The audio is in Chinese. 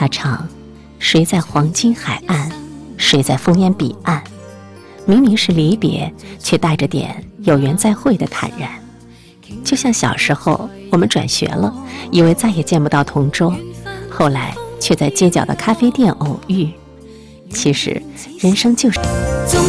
他唱：谁在黄金海岸，谁在烽烟彼岸，明明是离别，却带着点有缘再会的坦然。就像小时候我们转学了，以为再也见不到同桌，后来却在街角的咖啡店偶遇。其实人生就是总